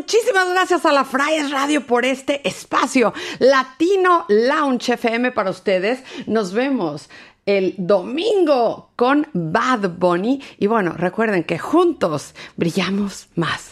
muchísimas gracias a la Friars Radio por este espacio Latino Lounge FM para ustedes. Nos vemos el domingo con Bad Bunny. Y bueno, recuerden que juntos brillamos más.